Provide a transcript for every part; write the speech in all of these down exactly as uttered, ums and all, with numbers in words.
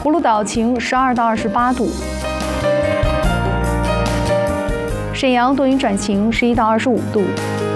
葫芦岛晴，十二到二十八度。沈阳多云转晴，十一到二十五度。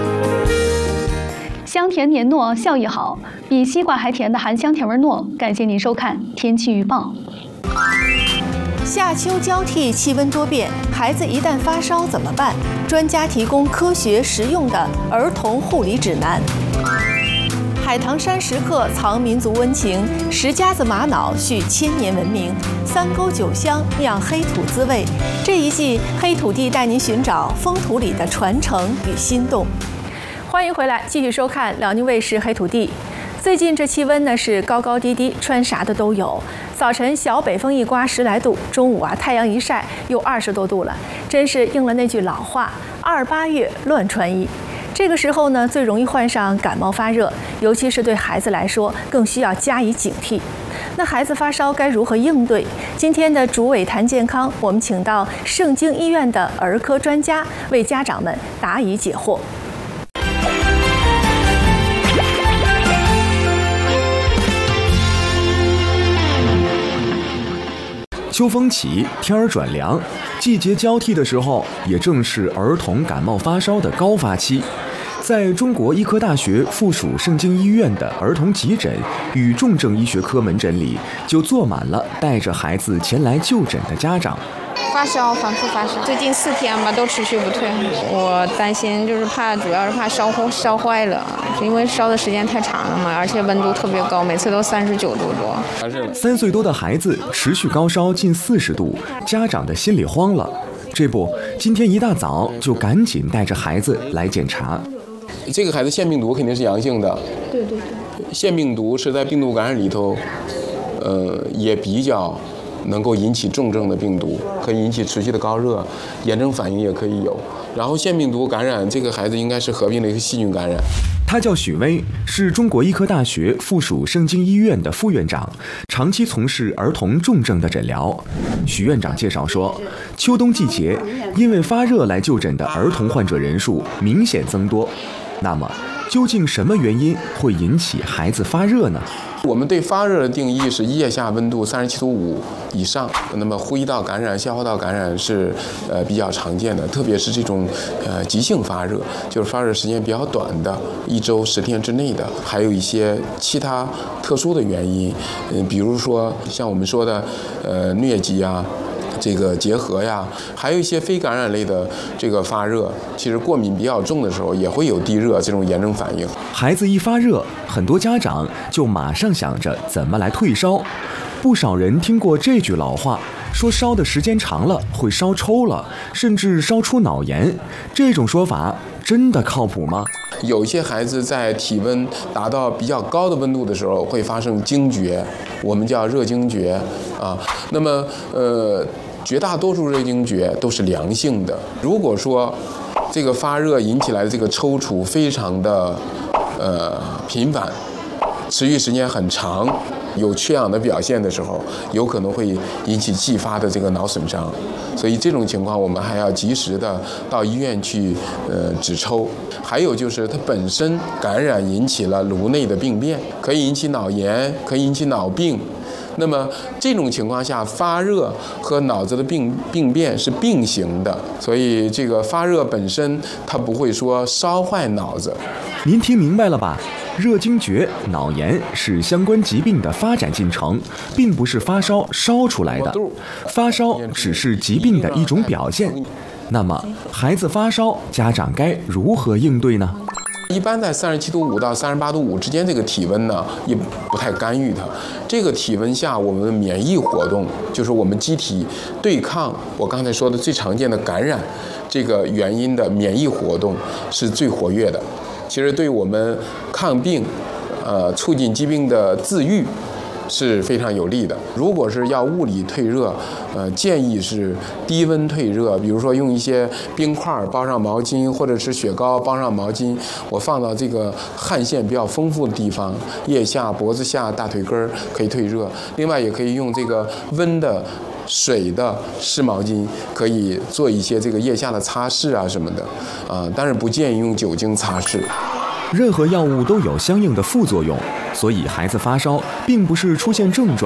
香甜黏糯，效益好，比西瓜还甜的含香甜味糯。感谢您收看天气预报。 夏秋交替，气温多变，孩子一旦发烧怎么办？专家提供科学实用的儿童护理指南。海棠山石刻藏民族温情，石夹子玛瑙续千年文明，三沟酒香酿黑土滋味。这一季黑土地带您寻找风土里的传承与心动。欢迎回来，继续收看辽宁卫视黑土地。最近这气温呢是高高低低，穿啥的都有。早晨小北风一刮十来度，中午啊太阳一晒又二十多度了，真是应了那句老话：二八月乱穿衣。这个时候呢，最容易患上感冒发热，尤其是对孩子来说，更需要加以警惕。那孩子发烧该如何应对？今天的主委谈健康，我们请到盛京医院的儿科专家为家长们答疑解惑。 秋风起，天儿转凉，季节交替的时候，也正是儿童感冒发烧的高发期。在中国医科大学附属盛京医院的儿童急诊与重症医学科门诊里，就坐满了带着孩子前来就诊的家长。 发烧，反复发烧，最近四天吧都持续不退。我担心就是怕，主要是怕烧烧坏了，因为烧的时间太长了嘛，而且温度特别高，每次都三十九度多。 三岁多的孩子持续高烧近四十度，家长的心里慌了。这不，今天一大早就赶紧带着孩子来检查。 这个孩子腺病毒肯定是阳性的。 对对对。 腺病毒是在病毒感染里头，呃，也比较能够引起重症的病毒，可以引起持续的高热，炎症反应也可以有。然后腺病毒感染，这个孩子应该是合并了一个细菌感染。 他叫许巍，是中国医科大学附属盛京医院的副院长，长期从事儿童重症的诊疗。许院长介绍说，秋冬季节因为发热来就诊的儿童患者人数明显增多。那么，究竟什么原因会引起孩子发热呢？ 我们对发热的定义是腋下温度三十七度五以上，那么呼吸道感染、消化道感染是呃比较常见的，特别是这种呃急性发热，就是发热时间比较短的，一周十天之内的，还有一些其他特殊的原因，嗯、呃，比如说像我们说的呃疟疾啊。这个结核呀，还有一些非感染类的这个发热，其实过敏比较重的时候也会有低热这种炎症反应。 孩子一发热，很多家长就马上想着怎么来退烧。不少人听过这句老话，说烧的时间长了会烧抽了，甚至烧出脑炎。这种说法真的靠谱吗？ 有一些孩子在体温达到比较高的温度的时候会发生惊厥，我们叫热惊厥啊。那么呃。绝大多数热惊厥都是良性的。如果说这个发热引起来的这个抽搐非常的呃频繁，持续时间很长，有缺氧的表现的时候，有可能会引起继发的这个脑损伤。所以这种情况我们还要及时的到医院去呃指抽。还有就是它本身感染引起了颅内的病变，可以引起脑炎，可以引起脑病。那么这种情况下，发热和脑子的病病变是并行的，所以这个发热本身它不会说烧坏脑子。 您听明白了吧？热惊厥、脑炎是相关疾病的发展进程，并不是发烧烧出来的。发烧只是疾病的一种表现。那么，孩子发烧，家长该如何应对呢？ 一般在三十七度五到三十八度五之间这个体温呢，也不太干预它。这个体温下，我们的免疫活动，就是我们机体对抗我刚才说的最常见的感染这个原因的免疫活动是最活跃的。其实对我们抗病，呃，促进疾病的自愈是非常有利的。如果是要物理退热，呃，建议是低温退热，比如说用一些冰块包上毛巾，或者是雪糕包上毛巾，我放到这个汗腺比较丰富的地方，腋下、脖子下、大腿根儿可以退热。另外也可以用这个温的水的湿毛巾，可以做一些这个腋下的擦拭啊什么的，啊、呃，但是不建议用酒精擦拭。 任何药物都有相应的副作用，所以孩子发烧并不是出现症状